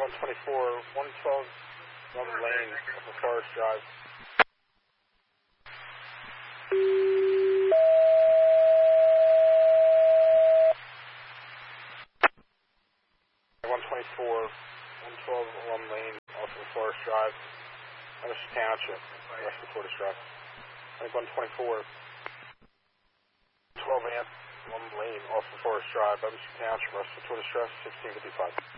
124, 112, Northern Lane, off of Forest Drive. 124, 112, Alum Lane, off of Forest Drive. Emerson Township, west of Forest Drive. I think 124, 12 amp, Alum Lane, off of Forest Drive. Emerson Township, west of Forest Drive, 1655.